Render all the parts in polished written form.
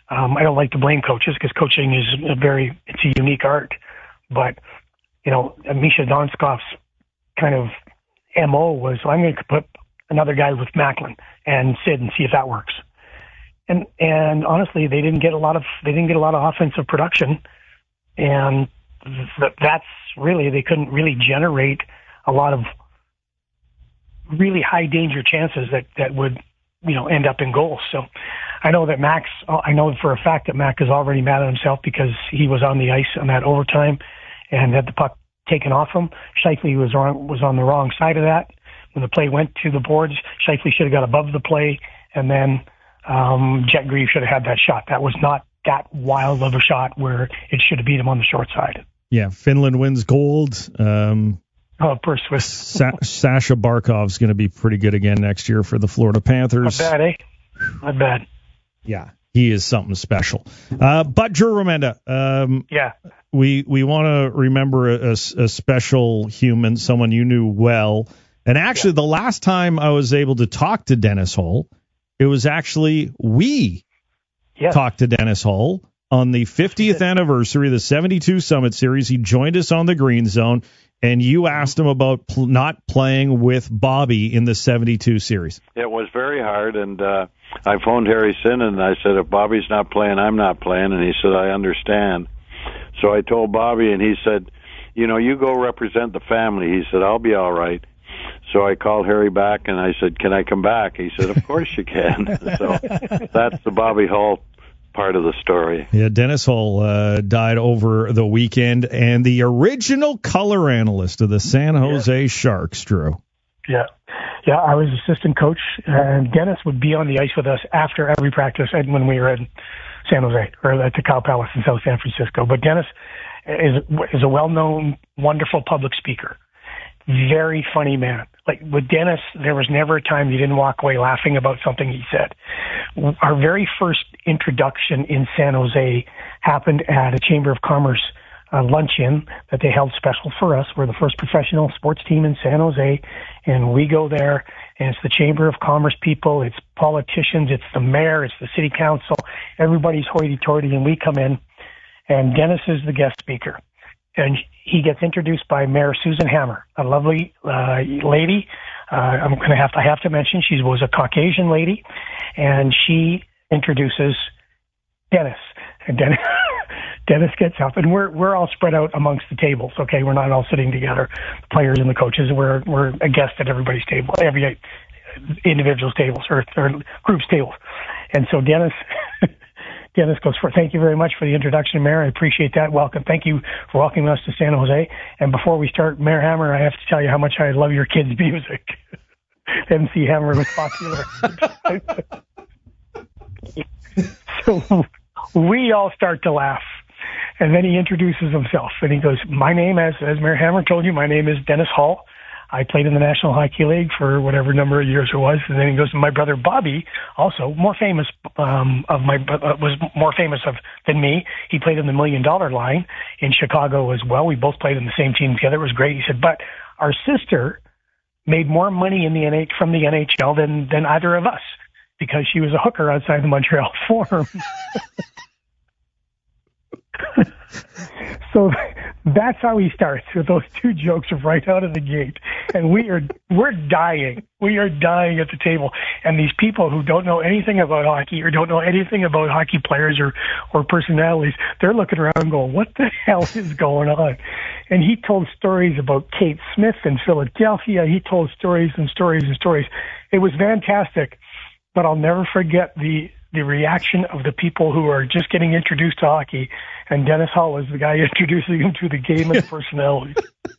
I don't like to blame coaches because coaching is it's a unique art. But, Misha Donskoff's kind of MO was, I'm going to put another guy with Macklin and Sid and see if that works. And honestly, they didn't get a lot of offensive production, and that's really, they couldn't really generate a lot of really high danger chances that would, end up in goals. So I know for a fact that Mac is already mad at himself because he was on the ice on that overtime and had the puck taken off him. Scheifele was on the wrong side of that. When the play went to the boards, Scheifele should have got above the play, and then Jet Grieve should have had that shot. That was not that wild of a shot where it should have beat him on the short side. Yeah, Finland wins gold. Sasha Barkov's going to be pretty good again next year for the Florida Panthers. Not bad, eh? Not bad. Yeah, he is something special. But Drew Remenda, we want to remember a special human, someone you knew well. And actually, the last time I was able to talk to Dennis Hull, it was actually we talked to Dennis Hull on the 50th anniversary of the 72 Summit Series. He joined us on the Green Zone, and you asked him about not playing with Bobby in the 72 Series. It was very hard, and I phoned Harry Sinnen, and I said, if Bobby's not playing, I'm not playing. And he said, I understand. So I told Bobby, and he said, you go represent the family. He said, I'll be all right. So I called Harry back, and I said, can I come back? He said, of course you can. So that's the Bobby Hull part of the story. Yeah, Dennis Hull died over the weekend, and the original color analyst of the San Jose Sharks, Drew. Yeah, I was assistant coach, and Dennis would be on the ice with us after every practice when we were in San Jose, or at the Cow Palace in South San Francisco. But Dennis is a well-known, wonderful public speaker. Very funny man. Like with Dennis, there was never a time you didn't walk away laughing about something he said. Our very first introduction in San Jose happened at a Chamber of Commerce luncheon that they held special for us. We're the first professional sports team in San Jose, and we go there, and it's the Chamber of Commerce people, it's politicians, it's the mayor, it's the city council, everybody's hoity-toity, and we come in, and Dennis is the guest speaker. And he gets introduced by Mayor Susan Hammer, a lovely lady. I have to mention she was a Caucasian lady, and she introduces Dennis. And Dennis gets up, and we're all spread out amongst the tables. Okay, we're not all sitting together, the players and the coaches. We're a guest at everybody's table, every individual's tables or group's tables. And so Dennis goes, thank you very much for the introduction, Mayor. I appreciate that. Welcome. Thank you for welcoming us to San Jose. And before we start, Mayor Hammer, I have to tell you how much I love your kids' music. MC Hammer was popular. So we all start to laugh. And then he introduces himself. And he goes, my name, as Mayor Hammer told you, my name is Dennis Hull. I played in the National Hockey League for whatever number of years it was. And then he goes, my brother Bobby, also more famous than me. He played in the $1 Million Line in Chicago as well. We both played in the same team together. It was great. He said, but our sister made more money from the NHL than either of us because she was a hooker outside the Montreal Forum. So that's how he starts, with those two jokes right out of the gate. And we're dying. We are dying at the table. And these people who don't know anything about hockey or don't know anything about hockey players or personalities, they're looking around going, what the hell is going on? And he told stories about Kate Smith in Philadelphia. He told stories and stories and stories. It was fantastic. But I'll never forget the reaction of the people who are just getting introduced to hockey, and Dennis Hull is the guy introducing them to the game and personalities.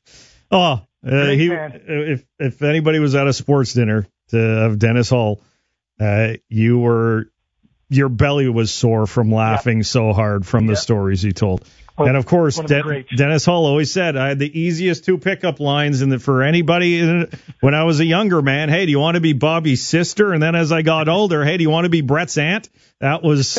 If anybody was at a sports dinner of Dennis Hull, your belly was sore from laughing so hard from the stories he told. Well, and of course, Dennis Hull always said, I had the easiest two pickup lines for anybody when I was a younger man. Hey, do you want to be Bobby's sister? And then as I got older, hey, do you want to be Brett's aunt? That was...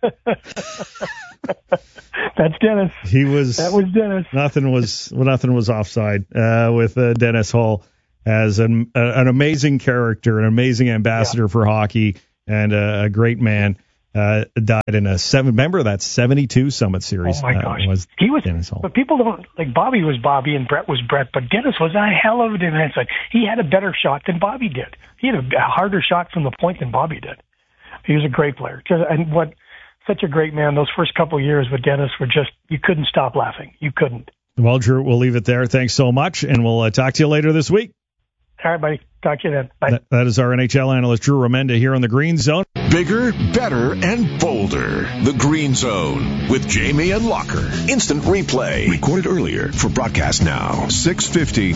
That's Dennis. That was Dennis. Nothing was offside with Dennis Hull as an amazing character, an amazing ambassador for hockey, and a great man. died in a remember that 72 Summit Series. Oh my gosh. He was, but people don't, like, Bobby was Bobby and Brett was Brett, but Dennis was a hell of a defenseman. He had a better shot than Bobby did. He had a harder shot from the point than Bobby did. He was a great player. Such a great man. Those first couple of years with Dennis were just, you couldn't stop laughing. You couldn't. Well, Drew, we'll leave it there. Thanks so much, and we'll talk to you later this week. All right, buddy. Talk to you then. Bye. That is our NHL analyst, Drew Remenda, here on the Green Zone. Bigger, better, and bolder. The Green Zone with Jamie and Locker. Instant replay. Recorded earlier for broadcast now. 650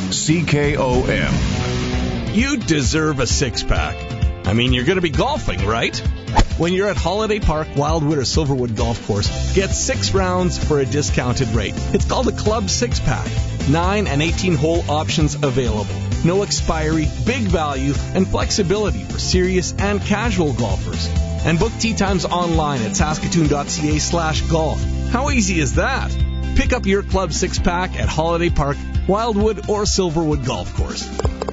CKOM. You deserve a six-pack. I mean, you're going to be golfing, right? When you're at Holiday Park, Wildwood, or Silverwood Golf Course, get 6 rounds for a discounted rate. It's called a Club 6-Pack. 9 and 18-hole options available. No expiry, big value, and flexibility for serious and casual golfers. And book tee times online at saskatoon.ca/golf. How easy is that? Pick up your Club 6-Pack at Holiday Park, Wildwood, or Silverwood Golf Course.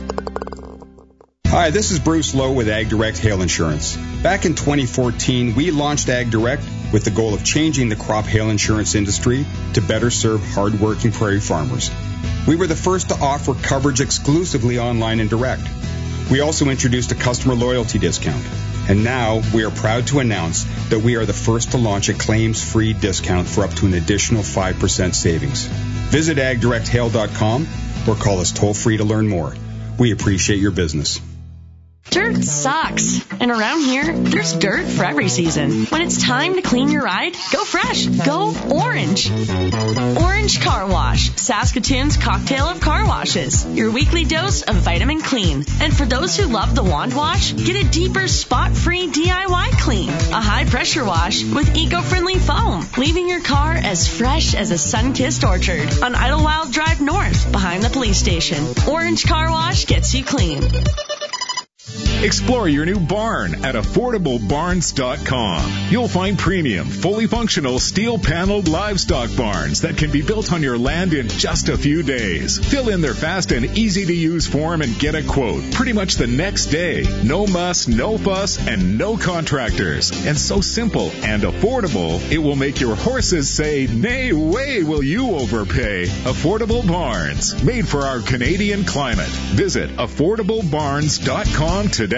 Hi, this is Bruce Lowe with Ag Direct Hail Insurance. Back in 2014, we launched Ag Direct with the goal of changing the crop hail insurance industry to better serve hard-working prairie farmers. We were the first to offer coverage exclusively online and direct. We also introduced a customer loyalty discount. And now we are proud to announce that we are the first to launch a claims-free discount for up to an additional 5% savings. Visit agdirecthail.com or call us toll-free to learn more. We appreciate your business. Dirt sucks. And around here, there's dirt for every season. When it's time to clean your ride, go fresh. Go orange. Orange Car Wash, Saskatoon's cocktail of car washes. Your weekly dose of vitamin clean. And for those who love the wand wash, get a deeper spot-free DIY clean. A high-pressure wash with eco-friendly foam, leaving your car as fresh as a sun-kissed orchard on Idlewild Drive North, behind the police station. Orange Car Wash gets you clean. Explore your new barn at AffordableBarns.com. You'll find premium, fully functional, steel-paneled livestock barns that can be built on your land in just a few days. Fill in their fast and easy-to-use form and get a quote pretty much the next day. No muss, no fuss, and no contractors. And so simple and affordable, it will make your horses say, "Nay way will you overpay." Affordable Barns, made for our Canadian climate. Visit AffordableBarns.com today.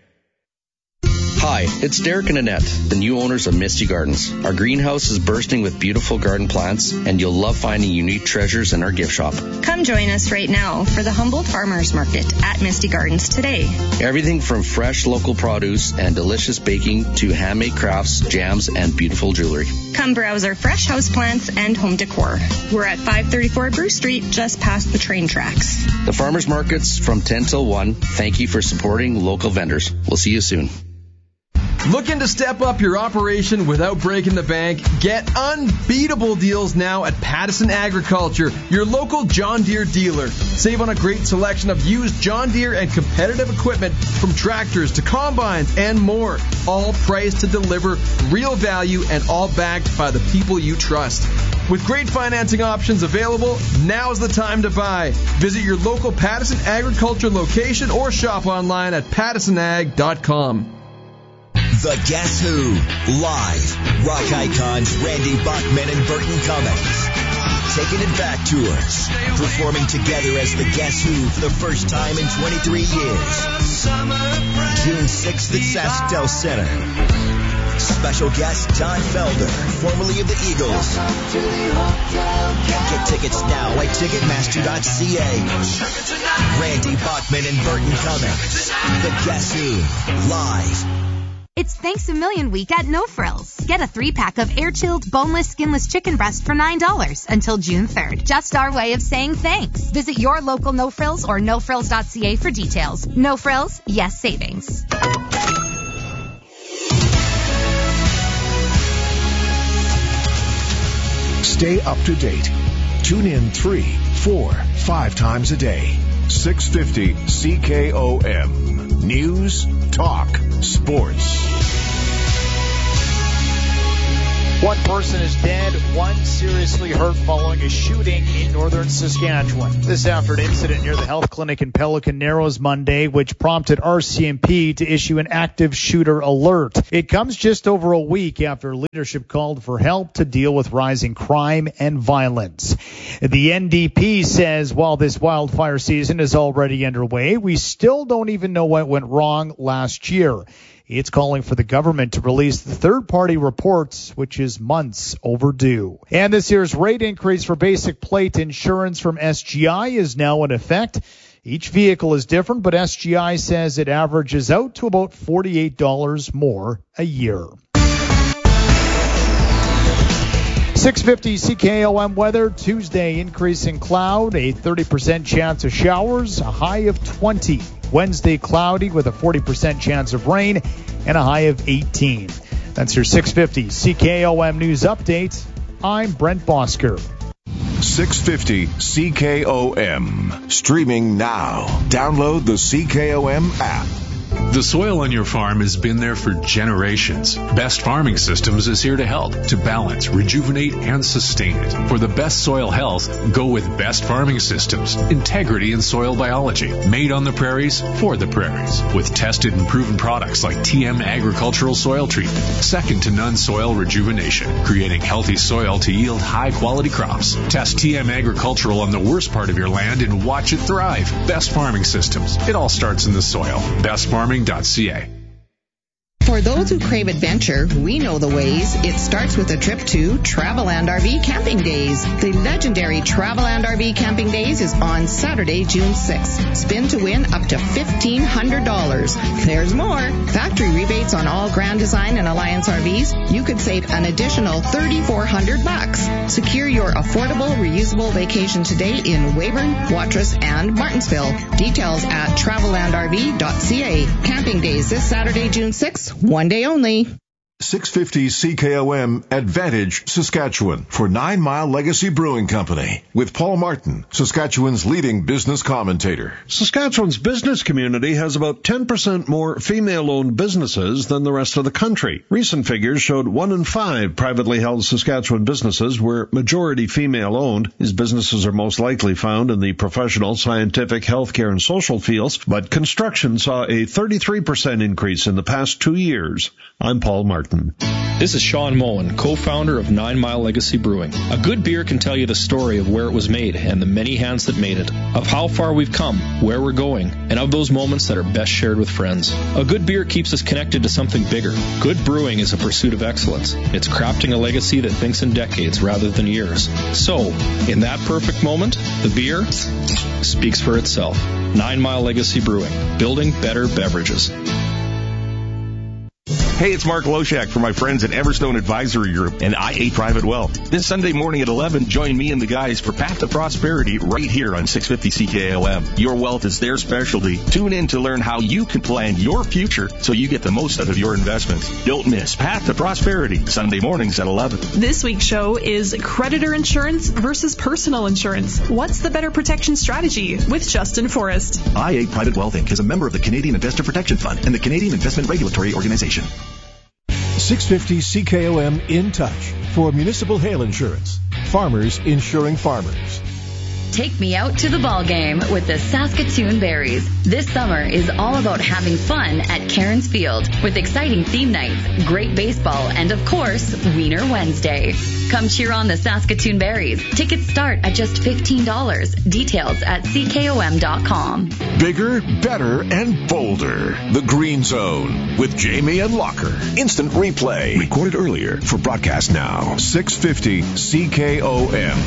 Hi, it's Derek and Annette, the new owners of Misty Gardens. Our greenhouse is bursting with beautiful garden plants, and you'll love finding unique treasures in our gift shop. Come join us right now for the Humboldt Farmers Market at Misty Gardens today. Everything from fresh local produce and delicious baking to handmade crafts, jams, and beautiful jewelry. Come browse our fresh houseplants and home decor. We're at 534 Bruce Street, just past the train tracks. The Farmers Market's from 10 till 1. Thank you for supporting local vendors. We'll see you soon. Looking to step up your operation without breaking the bank? Get unbeatable deals now at Pattison Agriculture, your local John Deere dealer. Save on a great selection of used John Deere and competitive equipment, from tractors to combines and more. All priced to deliver real value and all backed by the people you trust. With great financing options available, now's the time to buy. Visit your local Pattison Agriculture location or shop online at pattisonag.com. The Guess Who live. Rock icons Randy Bachman and Burton Cummings taking it back tours, performing together as the Guess Who for the first time in 23 years. June 6th at SaskTel Center. Special guest Don Felder, formerly of the Eagles. Get tickets now at Ticketmaster.ca. Randy Bachman and Burton Cummings. The Guess Who live. It's Thanks a Million week at No Frills. Get a 3-pack of air-chilled, boneless, skinless chicken breast for $9 until June 3rd. Just our way of saying thanks. Visit your local No Frills or nofrills.ca for details. No Frills, yes savings. Stay up to date. Tune in 3, 4, 5 times a day. 650 CKOM. News, talk, sports. One person is dead, one seriously hurt following a shooting in northern Saskatchewan. This after an incident near the health clinic in Pelican Narrows Monday, which prompted RCMP to issue an active shooter alert. It comes just over a week after leadership called for help to deal with rising crime and violence. The NDP says while this wildfire season is already underway, we still don't even know what went wrong last year. It's calling for the government to release the third-party reports, which is months overdue. And this year's rate increase for basic plate insurance from SGI is now in effect. Each vehicle is different, but SGI says it averages out to about $48 more a year. 6:50 CKOM weather. Tuesday, increasing cloud, a 30% chance of showers, a high of 20. Wednesday, cloudy with a 40% chance of rain and a high of 18. That's your 6:50 CKOM news update. I'm Brent Bosker. 650 CKOM. Streaming now. Download the CKOM app. The soil on your farm has been there for generations. Best Farming Systems is here to help, to balance, rejuvenate, and sustain it. For the best soil health, go with Best Farming Systems. Integrity in soil biology. Made on the prairies, for the prairies. With tested and proven products like TM Agricultural Soil Treatment. Second to none soil rejuvenation. Creating healthy soil to yield high-quality crops. Test TM Agricultural on the worst part of your land and watch it thrive. Best Farming Systems. It all starts in the soil. BestFarming.ca. For those who crave adventure, we know the ways. It starts with a trip to Traveland RV Camping Days. The legendary Traveland RV Camping Days is on Saturday, June 6th. Spin to win up to $1,500. There's more. Factory rebates on all Grand Design and Alliance RVs. You could save an additional $3,400. Secure your affordable, reusable vacation today in Weyburn, Watrous, and Martinsville. Details at travelandrv.ca. Camping Days this Saturday, June 6th. One day only. 650 CKOM Advantage, Saskatchewan for 9 Mile Legacy Brewing Company with Paul Martin, Saskatchewan's leading business commentator. Saskatchewan's business community has about 10% more female-owned businesses than the rest of the country. Recent figures showed 1 in 5 privately held Saskatchewan businesses were majority female-owned. These businesses are most likely found in the professional, scientific, healthcare, and social fields, but construction saw a 33% increase in the past 2 years. I'm Paul Martin. This is Sean Moen, co-founder of 9 Mile Legacy Brewing. A good beer can tell you the story of where it was made and the many hands that made it, of how far we've come, where we're going, and of those moments that are best shared with friends. A good beer keeps us connected to something bigger. Good brewing is a pursuit of excellence. It's crafting a legacy that thinks in decades rather than years. So, in that perfect moment, the beer speaks for itself. 9 Mile Legacy Brewing, building better beverages. Hey, it's Mark Loshak from my friends at Everstone Advisory Group and IA Private Wealth. This Sunday morning at 11, join me and the guys for Path to Prosperity right here on 650 CKOM. Your wealth is their specialty. Tune in to learn how you can plan your future so you get the most out of your investments. Don't miss Path to Prosperity, Sunday mornings at 11. This week's show is creditor insurance versus personal insurance. What's the better protection strategy? With Justin Forrest. IA Private Wealth Inc. is a member of the Canadian Investor Protection Fund and the Canadian Investment Regulatory Organization. 650 CKOM In Touch for municipal hail insurance. Farmers insuring farmers. Take me out to the ball game with the Saskatoon Berries. This summer is all about having fun at Cairns Field with exciting theme nights, great baseball, and of course, Wiener Wednesday. Come cheer on the Saskatoon Berries. Tickets start at just $15. Details at ckom.com. Bigger, better, and bolder. The Green Zone with Jamie and Locker. Instant replay. Recorded earlier for broadcast now. 650 CKOM.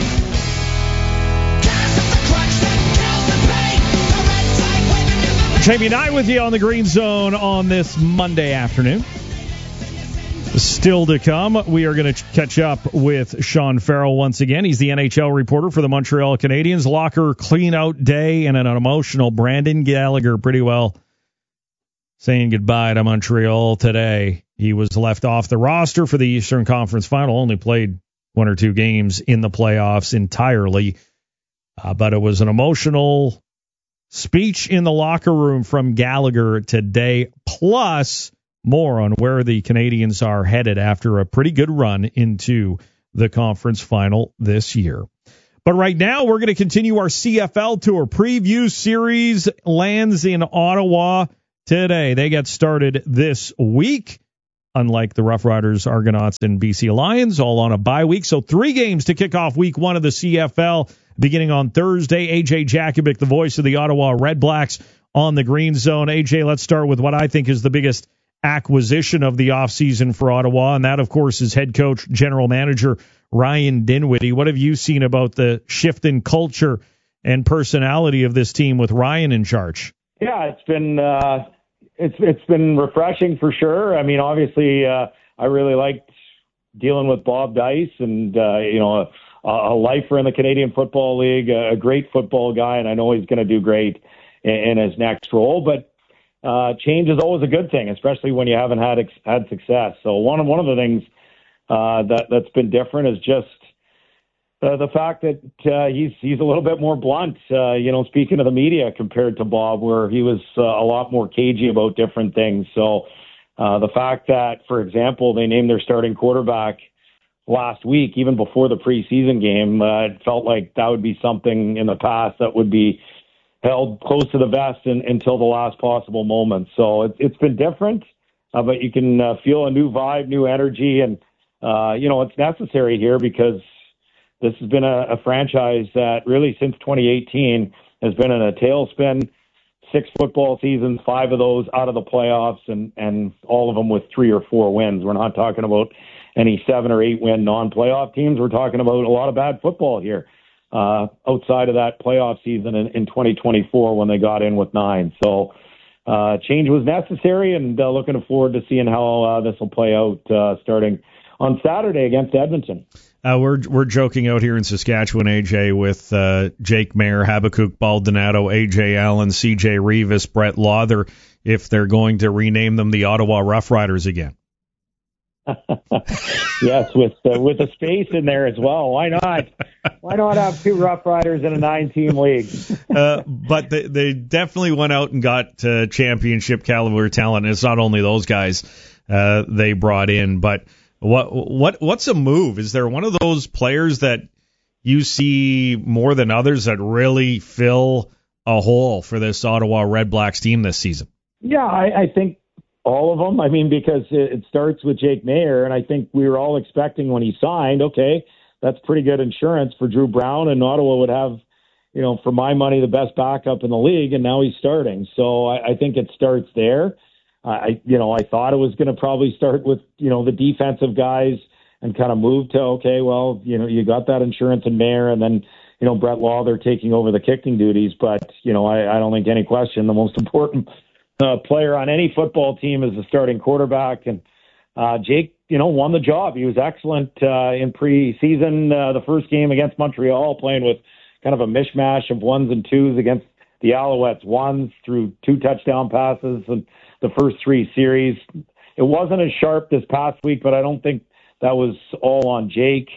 Jamie Knight with you on the Green Zone on this Monday afternoon. Still to come, we are going to catch up with Sean Farrell once again. He's the NHL reporter for the Montreal Canadiens. Locker clean-out day and an emotional Brendan Gallagher pretty well saying goodbye to Montreal today. He was left off the roster for the Eastern Conference Final, only played 1 or 2 games in the playoffs entirely. But it was an emotional speech in the locker room from Gallagher today, plus more on where the Canadians are headed after a pretty good run into the conference final this year. But right now, we're going to continue our CFL Tour preview series. Lands in Ottawa today. They get started this week, unlike the Rough Riders, Argonauts, and BC Lions, all on a bye week. So 3 games to kick off week 1 of the CFL, beginning on Thursday. AJ Jakubic, the voice of the Ottawa Redblacks, on the Green Zone. AJ, let's start with what I think is the biggest acquisition of the offseason for Ottawa, and that, of course, is head coach, general manager Ryan Dinwiddie. What have you seen about the shift in culture and personality of this team with Ryan in charge? Yeah, it's been refreshing for sure. I mean, obviously, I really liked dealing with Bob Dice, and a lifer in the Canadian Football League, a great football guy, and I know he's going to do great in his next role. But change is always a good thing, especially when you haven't had success. So one of the things that's been different is just the fact that he's a little bit more blunt, speaking to the media compared to Bob, where he was a lot more cagey about different things. So the fact that, for example, they named their starting quarterback last week, even before the preseason game, it felt like that would be something in the past that would be held close to the vest until the last possible moment. So it's been different, but you can feel a new vibe, new energy, and it's necessary here because this has been a franchise that really since 2018 has been in a tailspin. 6 football seasons, 5 of those out of the playoffs, and all of them with 3 or 4 wins. We're not talking about any 7 or 8 win non-playoff teams. We're talking about a lot of bad football here outside of that playoff season in 2024 when they got in with 9. So change was necessary, and looking forward to seeing how this will play out starting on Saturday against Edmonton. We're joking out here in Saskatchewan, AJ, with Jake Mayer, Habakkuk Baldonado, AJ Allen, CJ Revis, Brett Lawther, if they're going to rename them the Ottawa Rough Riders again. Yes, with a space in there as well. Why not? Why not have 2 Rough Riders in a 9-team league? But they definitely went out and got championship caliber talent. It's not only those guys they brought in, but what's a move? Is there one of those players that you see more than others that really fill a hole for this Ottawa Redblacks team this season? Yeah, I think all of them. I mean, because it starts with Jake Mayer, and I think we were all expecting when he signed, okay, that's pretty good insurance for Drew Brown, and Ottawa would have, for my money, the best backup in the league, and now he's starting. So I think it starts there. I thought it was going to probably start with, the defensive guys and kind of move to, okay, well, you got that insurance in Mayer, and then, Brett Lawther taking over the kicking duties. But, I don't think any question the most important player on any football team is the starting quarterback. And Jake, won the job. He was excellent in preseason. The first game against Montreal, playing with kind of a mishmash of 1s and 2s against the Alouettes, 1s through 2 touchdown passes and the first 3 series. It wasn't as sharp this past week, but I don't think that was all on Jake.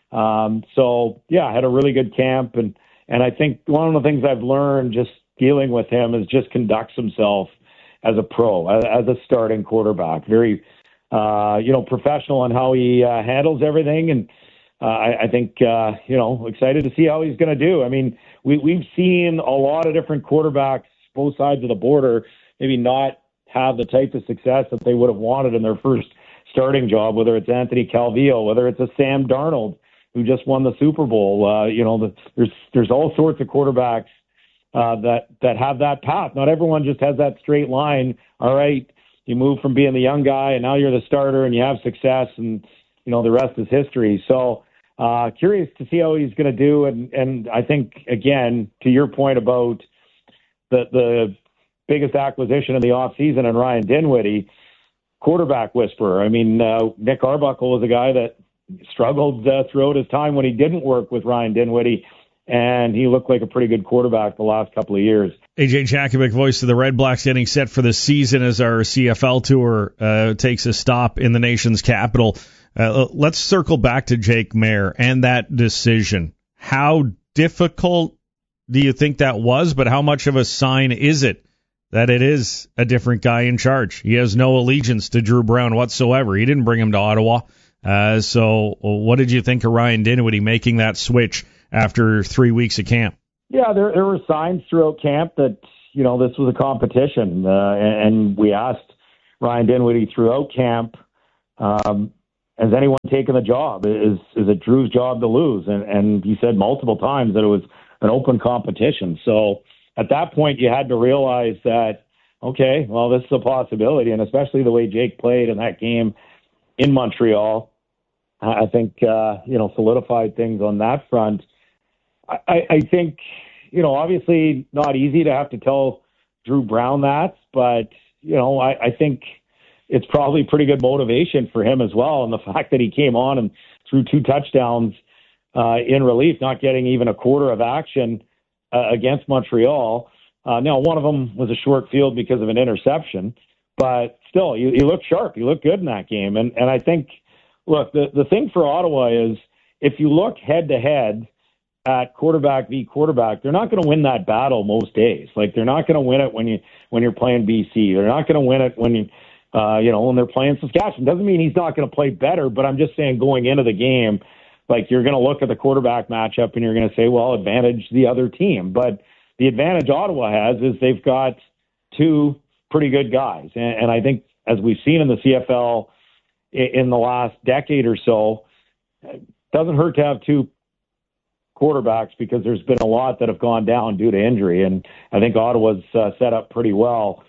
So, I had a really good camp. And I think one of the things I've learned just dealing with him is just conducts himself as a pro, as a starting quarterback. Very, professional in how he handles everything. And I think, excited to see how he's going to do. I mean, we've seen a lot of different quarterbacks, both sides of the border, maybe not have the type of success that they would have wanted in their first starting job, whether it's Anthony Calvillo, whether it's a Sam Darnold who just won the Super Bowl. There's all sorts of quarterbacks that have that path. Not everyone just has that straight line. All right, you move from being the young guy and now you're the starter and you have success, and the rest is history. So curious to see how he's going to do. And I think, again, to your point about the biggest acquisition of the offseason and Ryan Dinwiddie, quarterback whisperer. I mean, Nick Arbuckle was a guy that struggled throughout his time when he didn't work with Ryan Dinwiddie, and he looked like a pretty good quarterback the last couple of years. AJ Jakubic, voice of the Redblacks, getting set for the season as our CFL tour takes a stop in the nation's capital. Let's circle back to Jake Mayer and that decision. How difficult do you think that was, but how much of a sign is it that it is a different guy in charge. He has no allegiance to Drew Brown whatsoever. He didn't bring him to Ottawa. So what did you think of Ryan Dinwiddie making that switch after 3 weeks of camp? Yeah, there were signs throughout camp that, this was a competition. And we asked Ryan Dinwiddie throughout camp, has anyone taken the job? Is it Drew's job to lose? And he said multiple times that it was an open competition. So at that point, you had to realize that, okay, well, this is a possibility. And especially the way Jake played in that game in Montreal, I think, solidified things on that front. I think, obviously not easy to have to tell Drew Brown that, but, I think it's probably pretty good motivation for him as well. And the fact that he came on and threw 2 touchdowns in relief, not getting even a quarter of action against Montreal. Now, one of them was a short field because of an interception, but still, he looked sharp. He looked good in that game. And I think, look, the thing for Ottawa is if you look head-to-head at quarterback v. quarterback, they're not going to win that battle most days. Like, they're not going to win it when you're playing BC. They're not going to win it when when they're playing Saskatchewan. Doesn't mean he's not going to play better, but I'm just saying going into the game, like, you're going to look at the quarterback matchup and you're going to say, well, advantage the other team. But the advantage Ottawa has is they've got 2 pretty good guys. And I think, as we've seen in the CFL in the last decade or so, it doesn't hurt to have 2 quarterbacks because there's been a lot that have gone down due to injury. And I think Ottawa's set up pretty well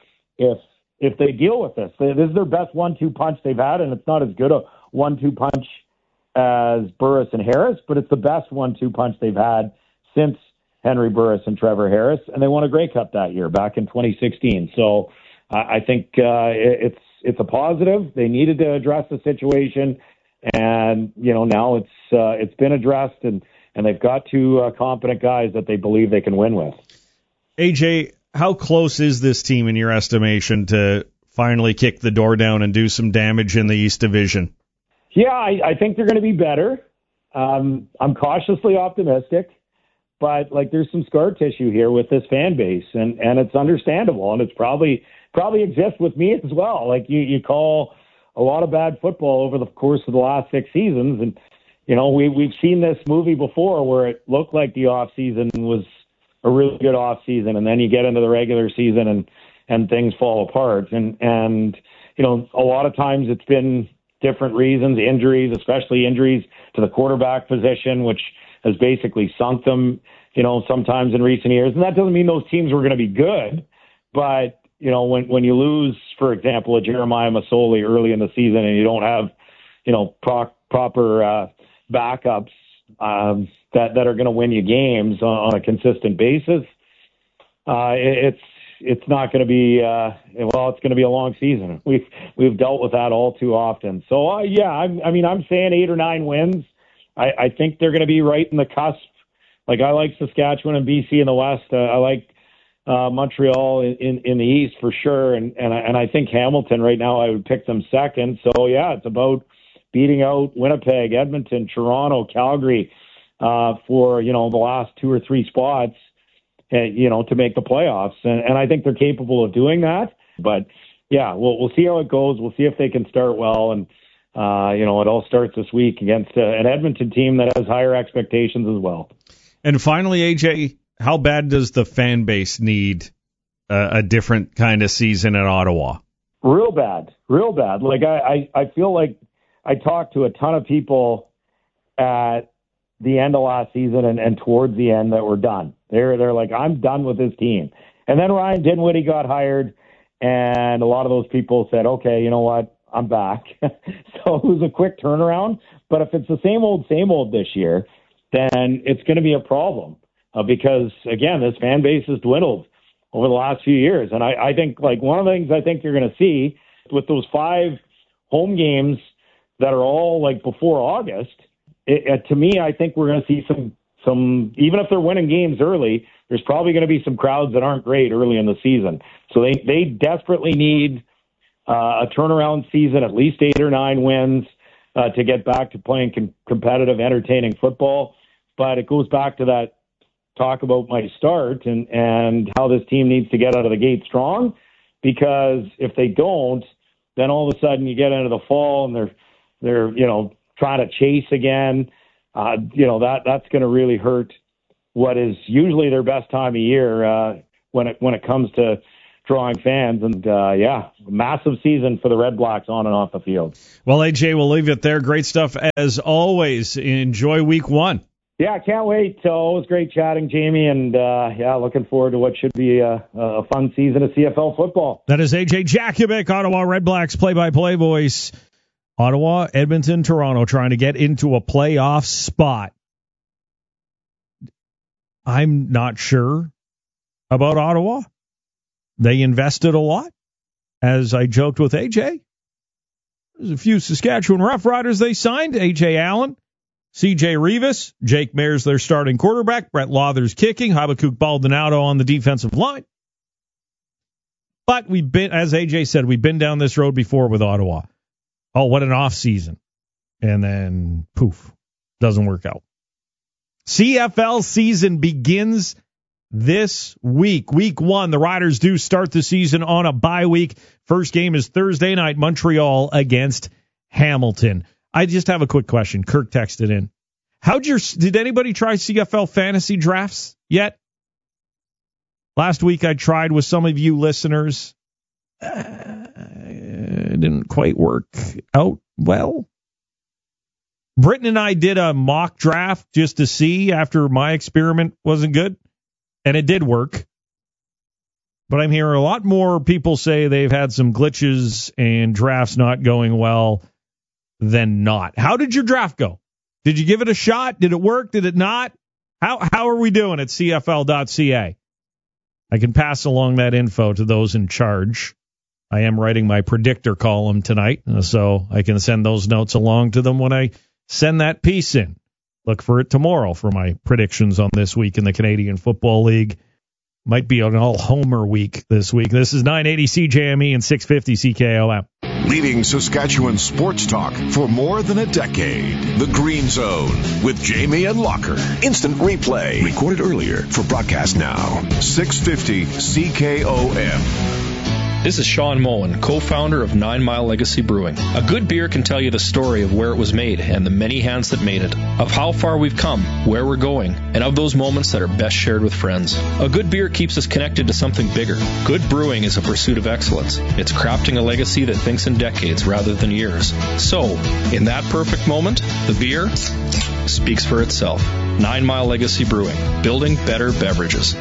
if they deal with this. This is their best 1-2 punch they've had, and it's not as good a 1-2 punch as Burris and Harris, but it's the best 1-2 punch they've had since Henry Burris and Trevor Harris, and they won a Grey Cup that year back in 2016. So I think it's a positive. They needed to address the situation, and now it's been addressed, and they've got 2 competent guys that they believe they can win with. AJ, how close is this team in your estimation to finally kick the door down and do some damage in the East Division? Yeah, I think they're going to be better. I'm cautiously optimistic, but there's some scar tissue here with this fan base, and it's understandable, and it's probably exists with me as well. Like you call a lot of bad football over the course of the last 6 seasons, and we've seen this movie before where it looked like the off season was a really good off season, and then you get into the regular season and things fall apart, and a lot of times it's been different reasons, injuries, especially injuries to the quarterback position, which has basically sunk them, sometimes in recent years. And that doesn't mean those teams were going to be good, but, when you lose, for example, a Jeremiah Masoli early in the season and you don't have, proper backups that are going to win you games on a consistent basis, it's not going to be it's going to be a long season. We've dealt with that all too often. So I'm saying 8 or 9 wins. I think they're going to be right in the cusp. Like, I like Saskatchewan and BC in the West. I like Montreal in the East for sure, and I think Hamilton right now I would pick them second. So it's about beating out Winnipeg, Edmonton, Toronto, Calgary for the last 2 or 3 spots. To make the playoffs. And I think they're capable of doing that. But, we'll see how it goes. We'll see if they can start well. And, it all starts this week against an Edmonton team that has higher expectations as well. And finally, AJ, how bad does the fan base need a different kind of season in Ottawa? Real bad. Like, I feel like I talked to a ton of people at the end of last season and towards the end that were done. They're like, I'm done with this team. And then Ryan Dinwiddie got hired, and a lot of those people said, okay, you know what, I'm back. So it was a quick turnaround. But if it's the same old this year, then it's going to be a problem because, again, this fan base has dwindled over the last few years. And I think, one of the things I think you're going to see with those 5 home games that are all, before August, to me, I think we're going to see some, even if they're winning games early, there's probably going to be some crowds that aren't great early in the season. So they desperately need a turnaround season, at least 8 or 9 wins to get back to playing competitive, entertaining football. But it goes back to that talk about my start and how this team needs to get out of the gate strong, because if they don't, then all of a sudden you get into the fall and they're trying to chase again. That's going to really hurt what is usually their best time of year when it comes to drawing fans. And massive season for the Red Blacks on and off the field. Well, AJ, we'll leave it there. Great stuff as always. Enjoy week 1. Yeah, I can't wait. It was great chatting, Jamie, and looking forward to what should be a fun season of CFL football. That is AJ Jakubic, Ottawa Red Blacks play-by-play voice. Ottawa, Edmonton, Toronto trying to get into a playoff spot. I'm not sure about Ottawa. They invested a lot. As I joked with AJ, there's a few Saskatchewan Roughriders they signed. A.J. Allen, C.J. Rivas, Jake Mayer's their starting quarterback, Brett Lauther's kicking, Habakkuk Baldonado on the defensive line. But we've been, as AJ said, we've been down this road before with Ottawa. Oh, what an off season. And then, poof, doesn't work out. CFL season begins this week. Week 1, the Riders do start the season on a bye week. First game is Thursday night, Montreal against Hamilton. I just have a quick question. Kirk texted in. Did anybody try CFL fantasy drafts yet? Last week I tried with some of you listeners. It didn't quite work out well. Britton and I did a mock draft just to see after my experiment wasn't good, and it did work. But I'm hearing a lot more people say they've had some glitches and drafts not going well than not. How did your draft go? Did you give it a shot? Did it work? Did it not? How are we doing at CFL.ca? I can pass along that info to those in charge. I am writing my predictor column tonight, so I can send those notes along to them when I send that piece in. Look for it tomorrow for my predictions on this week in the Canadian Football League. Might be an all-homer week this week. This is 980 CJME and 650 CKOM. Leading Saskatchewan sports talk for more than a decade. The Green Zone with Jamie and Locker. Instant replay. Recorded earlier for broadcast now. 650 CKOM. This is Sean Moen, co-founder of 9 Mile Legacy Brewing. A good beer can tell you the story of where it was made and the many hands that made it, of how far we've come, where we're going, and of those moments that are best shared with friends. A good beer keeps us connected to something bigger. Good brewing is a pursuit of excellence. It's crafting a legacy that thinks in decades rather than years. So, in that perfect moment, the beer speaks for itself. 9 Mile Legacy Brewing, building better beverages.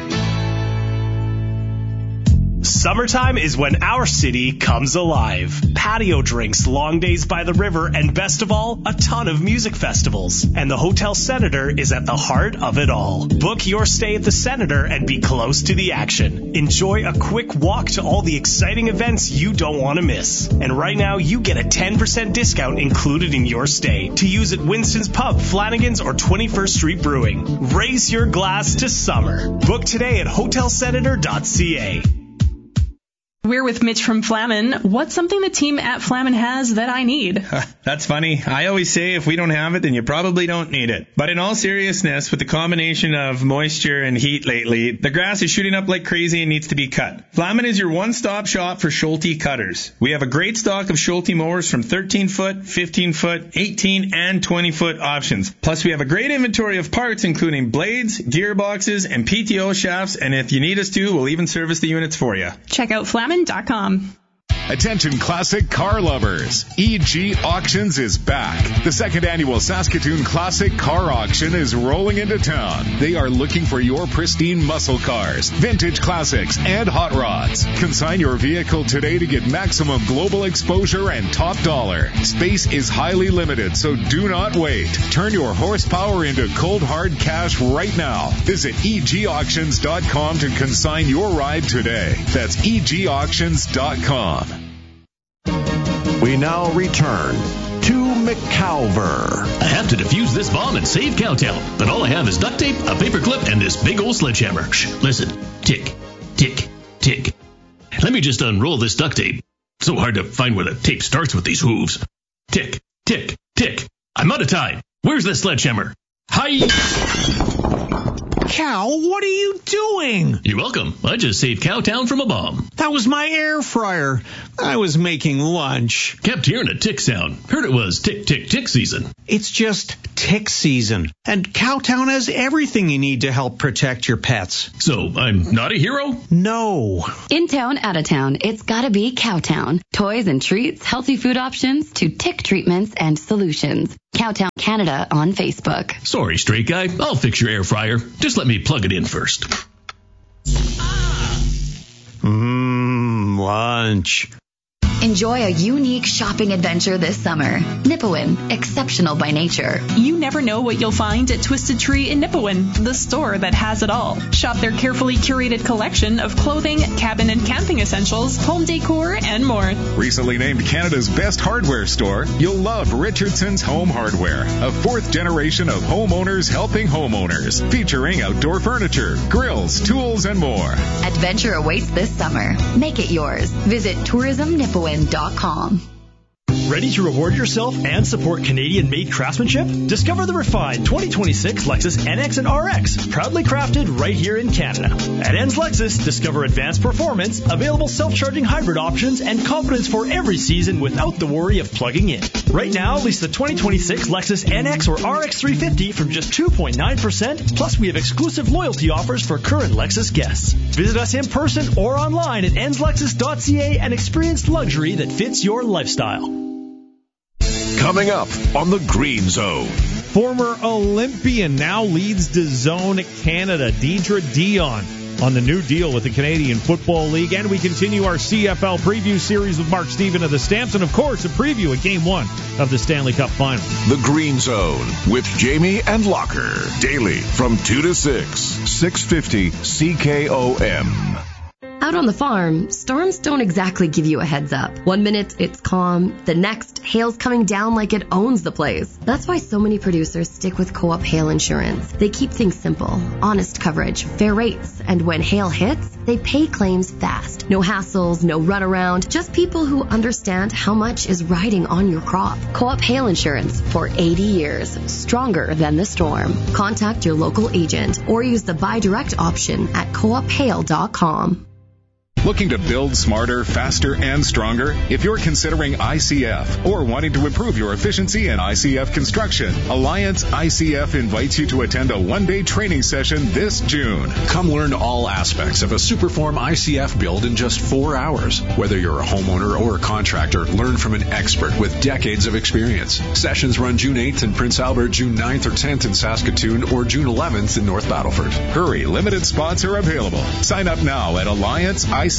Summertime is when our city comes alive. Patio drinks, long days by the river, and best of all, a ton of music festivals. And the Hotel Senator is at the heart of it all. Book your stay at the Senator and be close to the action. Enjoy a quick walk to all the exciting events you don't want to miss. And right now, you get a 10% discount included in your stay to use at Winston's Pub, Flanagan's, or 21st Street Brewing. Raise your glass to summer. Book today at hotelsenator.ca. We're with Mitch from Flamin. What's something the team at Flamin has that I need? That's funny. I always say if we don't have it, then you probably don't need it. But in all seriousness, with the combination of moisture and heat lately, the grass is shooting up like crazy and needs to be cut. Flamin is your one-stop shop for Schulte cutters. We have a great stock of Schulte mowers from 13-foot, 15-foot, 18, and 20-foot options. Plus, we have a great inventory of parts, including blades, gearboxes, and PTO shafts. And if you need us to, we'll even service the units for you. Check out Flamin.com. Attention classic car lovers. EG Auctions is back. The second annual Saskatoon Classic Car Auction is rolling into town. They are looking for your pristine muscle cars, vintage classics, and hot rods. Consign your vehicle today to get maximum global exposure and top dollar. Space is highly limited, so do not wait. Turn your horsepower into cold hard cash right now. Visit egauctions.com to consign your ride today. That's egauctions.com. We now return to McCalver. I have to defuse this bomb and save Cowtown, but all I have is duct tape, a paper clip, and this big old sledgehammer. Shh, listen. Tick, tick, tick. Let me just unroll this duct tape. So hard to find where the tape starts with these hooves. Tick, tick, tick. I'm out of time. Where's the sledgehammer? Hi! Cal, what are you doing? You're welcome. I just saved Cowtown from a bomb. That was my air fryer. I was making lunch. Kept hearing a tick sound. Heard it was tick, tick, tick season. It's just tick season. And Cowtown has everything you need to help protect your pets. So I'm not a hero? No. In town, out of town, it's gotta be Cowtown. Toys and treats, healthy food options, to tick treatments and solutions. Cowtown Canada on Facebook. Sorry, straight guy. I'll fix your air fryer. Just let me plug it in first. Lunch. Enjoy a unique shopping adventure this summer. Nipawin, exceptional by nature. You never know what you'll find at Twisted Tree in Nipawin, the store that has it all. Shop their carefully curated collection of clothing, cabin and camping essentials, home decor, and more. Recently named Canada's best hardware store, you'll love Richardson's Home Hardware, a fourth generation of homeowners helping homeowners, featuring outdoor furniture, grills, tools, and more. Adventure awaits this summer. Make it yours. Visit tourismnipawin.com. Ready to reward yourself and support Canadian-made craftsmanship? Discover the refined 2026 Lexus NX and RX, proudly crafted right here in Canada. At Enns Lexus, discover advanced performance, available self-charging hybrid options, and confidence for every season without the worry of plugging in. Right now, lease the 2026 Lexus NX or RX 350 from just 2.9%, plus we have exclusive loyalty offers for current Lexus guests. Visit us in person or online at ennslexus.ca and experience luxury that fits your lifestyle. Coming up on the Green Zone. Former Olympian now leads DAZN Canada, Deidre Dion, on the new deal with the Canadian Football League. And we continue our CFL preview series with Mark Stephen of the Stamps. And, of course, a preview of Game 1 of the Stanley Cup Final. The Green Zone with Jamie and Locker. Daily from 2 to 6. 650 CKOM. Out on the farm, storms don't exactly give you a heads up. 1 minute, it's calm. The next, hail's coming down like it owns the place. That's why so many producers stick with Co-op Hail Insurance. They keep things simple, honest coverage, fair rates, and when hail hits, they pay claims fast. No hassles, no runaround, just people who understand how much is riding on your crop. Co-op Hail Insurance for 80 years, stronger than the storm. Contact your local agent or use the Buy Direct option at coophail.com. Looking to build smarter, faster, and stronger? If you're considering ICF or wanting to improve your efficiency in ICF construction, Alliance ICF invites you to attend a one-day training session this June. Come learn all aspects of a Superform ICF build in just 4 hours. Whether you're a homeowner or a contractor, learn from an expert with decades of experience. Sessions run June 8th in Prince Albert, June 9th or 10th in Saskatoon, or June 11th in North Battleford. Hurry, limited spots are available. Sign up now at AllianceICF.ca.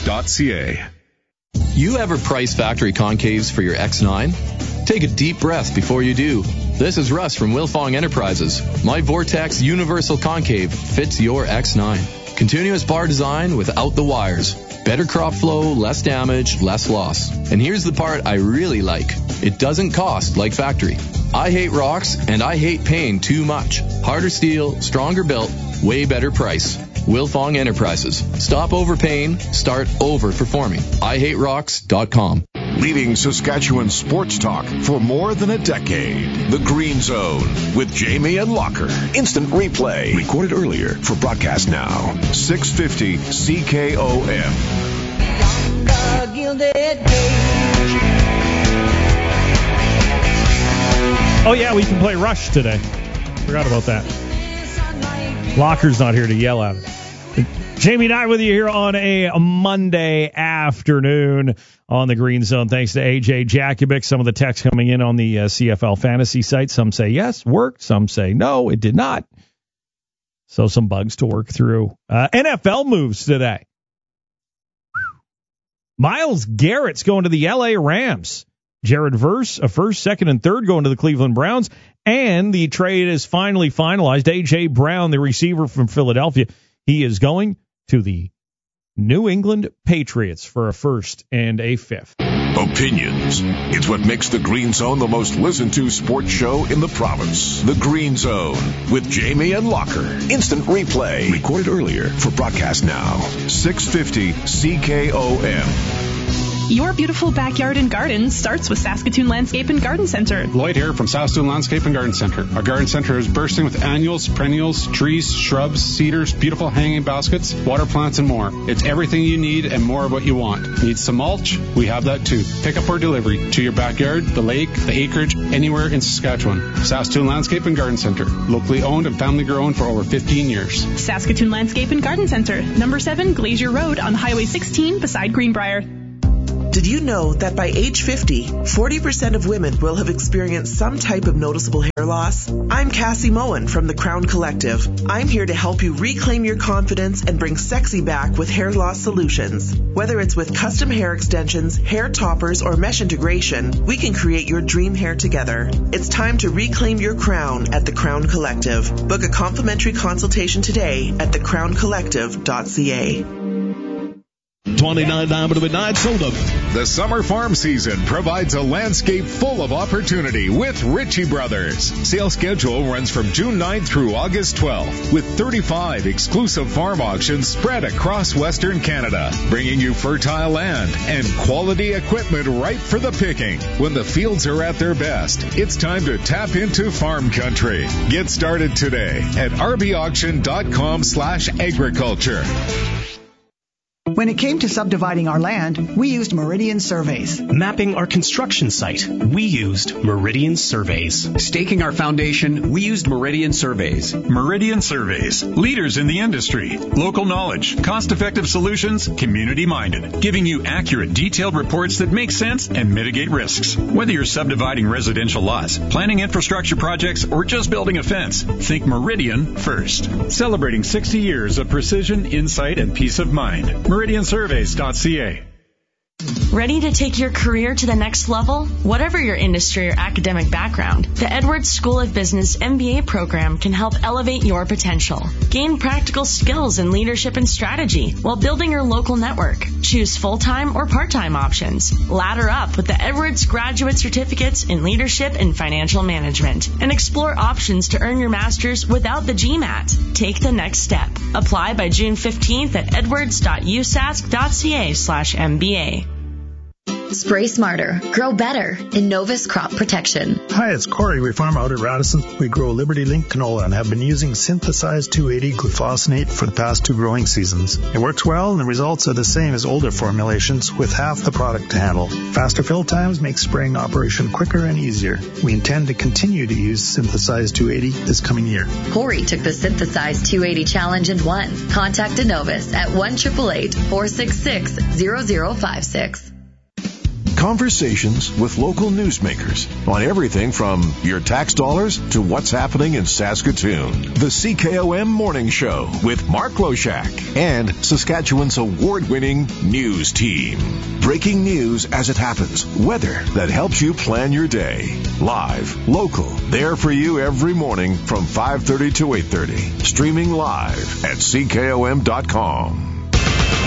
You ever price factory concaves for your X9? Take a deep breath before you do. This is Russ from Wilfong Enterprises. My Vortex Universal Concave fits your X9. Continuous bar design without the wires. Better crop flow, less damage, less loss. And here's the part I really like. It doesn't cost like factory. I hate rocks and I hate paying too much. Harder steel, stronger built, way better price. Wilfong Enterprises. Stop overpaying, start over-performing. IHateRocks.com. Leading Saskatchewan sports talk for more than a decade. The Green Zone with Jamie and Locker. Instant replay. Recorded earlier for broadcast now. 650 CKOM. Oh, yeah, we can play Rush today. Forgot about that. Locker's not here to yell at it. Jamie and I with you here on a Monday afternoon on the Green Zone. Thanks to AJ Jakubic. Some of the texts coming in on the CFL fantasy site. Some say yes, worked. Some say no, it did not. So some bugs to work through. NFL moves today. Myles Garrett's going to the LA Rams. Jared Verse, a first, second, and third going to the Cleveland Browns. And the trade is finally finalized. A.J. Brown, the receiver from Philadelphia, he is going to the New England Patriots for a first and a fifth. Opinions. It's what makes the Green Zone the most listened to sports show in the province. The Green Zone with Jamie and Locker. Instant replay. Recorded earlier for broadcast now. 650 CKOM. Your beautiful backyard and garden starts with Saskatoon Landscape and Garden Centre. Lloyd here from Saskatoon Landscape and Garden Centre. Our garden centre is bursting with annuals, perennials, trees, shrubs, cedars, beautiful hanging baskets, water plants, and more. It's everything you need and more of what you want. Need some mulch? We have that too. Pick up or delivery to your backyard, the lake, the acreage, anywhere in Saskatchewan. Saskatoon Landscape and Garden Centre. Locally owned and family grown for over 15 years. Saskatoon Landscape and Garden Centre, number 7 Glacier Road on Highway 16 beside Greenbrier. Did you know that by age 50, 40% of women will have experienced some type of noticeable hair loss? I'm Cassie Moen from the Crown Collective. I'm here to help you reclaim your confidence and bring sexy back with hair loss solutions. Whether it's with custom hair extensions, hair toppers, or mesh integration, we can create your dream hair together. It's time to reclaim your crown at the Crown Collective. Book a complimentary consultation today at thecrowncollective.ca. 29 Diamond of Midnight sold up. The summer farm season provides a landscape full of opportunity with Ritchie Brothers. Sales schedule runs from June 9th through August 12th with 35 exclusive farm auctions spread across Western Canada, bringing you fertile land and quality equipment ripe for the picking. When the fields are at their best, it's time to tap into farm country. Get started today at rbauction.com/agriculture. When it came to subdividing our land, we used Meridian Surveys. Mapping our construction site, we used Meridian Surveys. Staking our foundation, we used Meridian Surveys. Meridian Surveys, leaders in the industry. Local knowledge, cost-effective solutions, community-minded, giving you accurate, detailed reports that make sense and mitigate risks. Whether you're subdividing residential lots, planning infrastructure projects, or just building a fence, think Meridian first. Celebrating 60 years of precision, insight, and peace of mind. MeridianSurveys.ca. Ready to take your career to the next level? Whatever your industry or academic background, the Edwards School of Business MBA program can help elevate your potential. Gain practical skills in leadership and strategy while building your local network. Choose full-time or part-time options. Ladder up with the Edwards Graduate Certificates in Leadership and Financial Management. And explore options to earn your master's without the GMAT. Take the next step. Apply by June 15th at edwards.usask.ca/MBA. Spray smarter, grow better. Innovus Crop Protection. Hi, it's Corey. We farm out at Radisson. We grow Liberty Link canola and have been using synthesized 280 glufosinate for the past 2 growing seasons. It works well and the results are the same as older formulations with half the product to handle. Faster fill times make spraying operation quicker and easier. We intend to continue to use synthesized 280 this coming year. Corey took the synthesized 280 challenge and won. Contact Innovus at 1-888-466-0056. Conversations with local newsmakers on everything from your tax dollars to what's happening in Saskatoon. The CKOM Morning Show with Mark Loshak and Saskatchewan's award-winning news team. Breaking news as it happens. Weather that helps you plan your day. Live, local, there for you every morning from 5:30 to 8:30. Streaming live at CKOM.com.